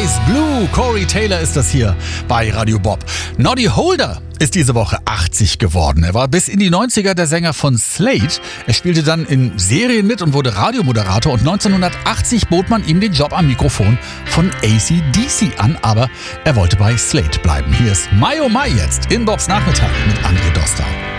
Eyes Blue. Corey Taylor ist das hier bei Radio Bob. Noddy Holder ist diese Woche 80 geworden. Er war bis in die 90er der Sänger von Slade. Er spielte dann in Serien mit und wurde Radiomoderator. Und 1980 bot man ihm den Job am Mikrofon von AC/DC an. Aber er wollte bei Slade bleiben. Hier ist My Oh My jetzt in Bobs Nachmittag mit André Doster.